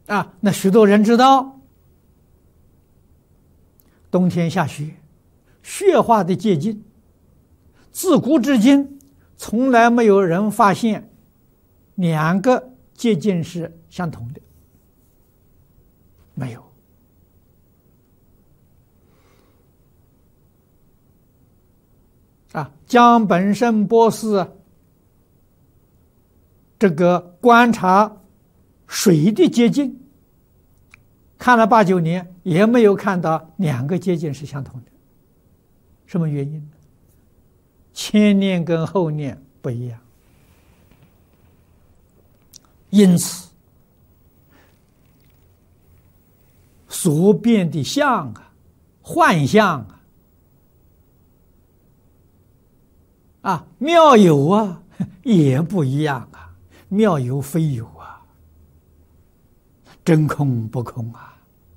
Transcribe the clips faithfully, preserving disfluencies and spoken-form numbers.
啊，那许多人知道，冬天下雪，雪化的结晶，自古至今从来没有人发现两个结晶是相同的，没有。啊，江本胜博士这个观察水的结晶，看了八九年，也没有看到两个结晶是相同的。什么原因呢？前念跟后念不一样，因此所变的相啊、幻象啊、啊妙有啊，也不一样啊，妙有非有啊，真空不空啊。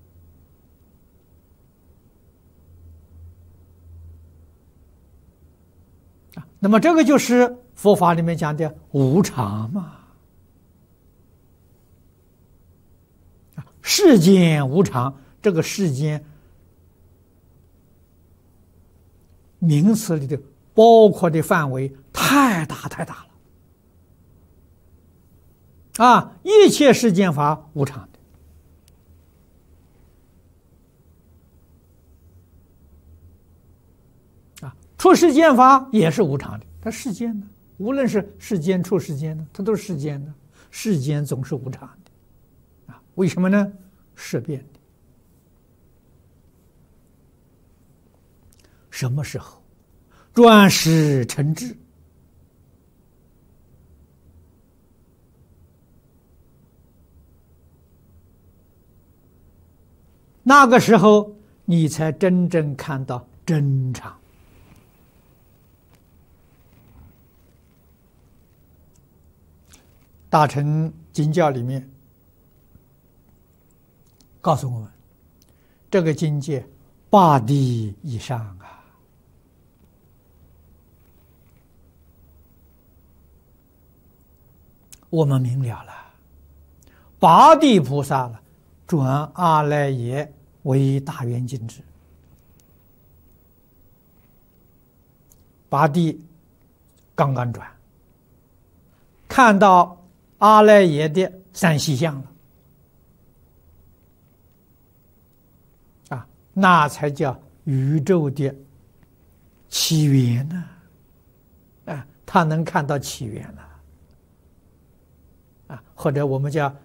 那么这个就是佛法里面讲的无常嘛。世间无常，这个世间名词里的包括的范围太大太大了啊！一切世间法无常的啊，出世间法也是无常的。它世间呢，无论是世间出世间呢，它都是世间的。世间总是无常的啊，为什么呢？事变的。什么时候转识成智？那个时候你才真正看到真常。大乘经教里面告诉我们，这个境界八地以上啊，我们明了了。八地菩萨了，转阿赖耶为大圆镜智。八地刚刚转，看到阿赖耶的三细相了啊，那才叫宇宙的起源呢！啊，他能看到起源了啊，或者我们叫